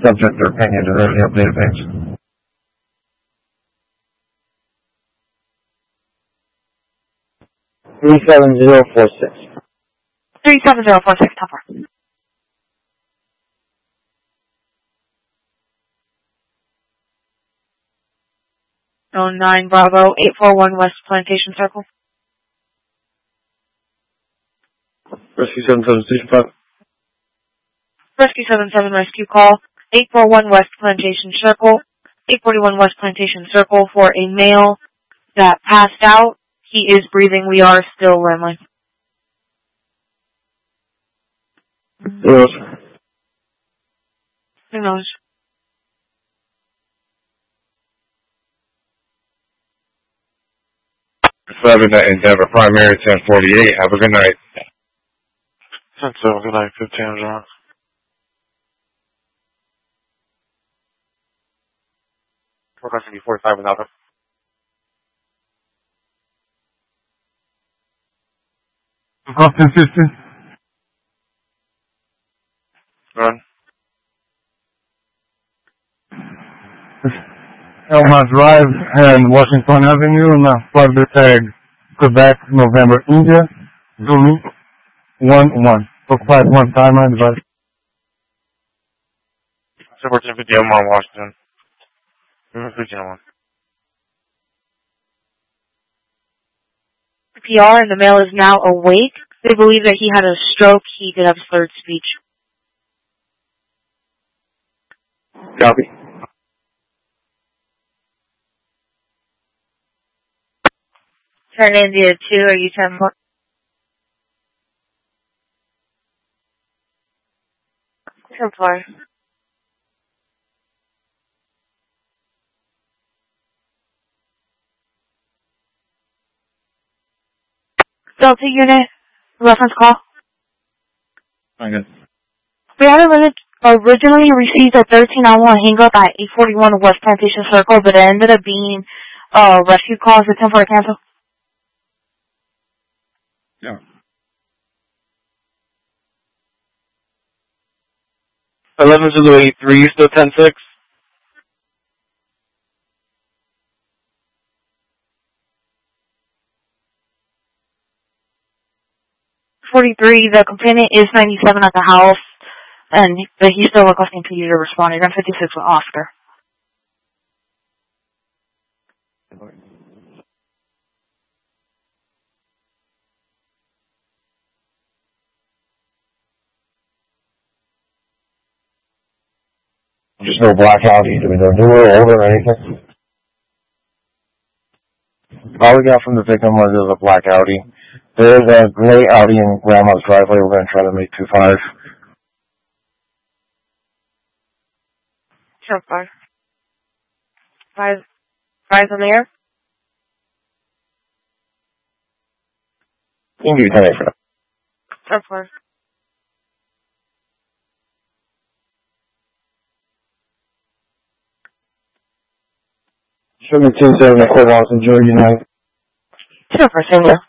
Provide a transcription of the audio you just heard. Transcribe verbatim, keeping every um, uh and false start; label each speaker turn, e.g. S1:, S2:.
S1: subject or opinion to the updated things. three seven zero four six.
S2: three seven zero four six, top four. Oh nine Bravo, eight four one West Plantation Circle.
S1: Rescue seven seven Station five.
S2: Rescue seven seven rescue call, eight four one West Plantation Circle, eight forty-one West Plantation Circle for a male that passed out. He is breathing. We are still landline.
S1: Who knows?
S2: Who knows?
S1: Seven at Endeavor Primary ten forty-eight. Have a good night.
S3: ten seven, good night, fifteen John. Requesting B forty-five without them.
S1: Austin fifteen.
S3: Run.
S1: Elmhurst Drive and Washington Avenue, and uh, plug the tag Quebec, November, India, Zulu, one one. Book five one time, I advise.
S3: Super fifty Elmhurst, Washington. fifteen one.
S2: P R and the male is now awake. They believe that he had a stroke. He did have slurred speech.
S1: Copy.
S2: ten India two, are you ten four? ten four. Delta unit, reference call.
S1: Okay.
S2: We had originally received a thirteen nine one hang-up at eight forty-one West Plantation Circle, but it ended up being a rescue call. Is it ten four to cancel?
S1: Yeah.
S3: eleven Zulu eight three, still ten six.
S2: forty-three, the complainant is ninety-seven at the house, and but he's still requesting for you to respond. You're on fifty-six with Oscar.
S1: Just no black Audi. Do we know newer or older or anything? All we got from the victim was it was a black Audi. There's a gray Audi in Grandma's driveway. We're going to try to make two five.
S2: Sure, five. Five. Five's in the air?
S1: You can give you ten eight for that.
S2: Sure, five.
S1: Sugar two seven, Corvallis, enjoy your night.
S2: Sure, for same here.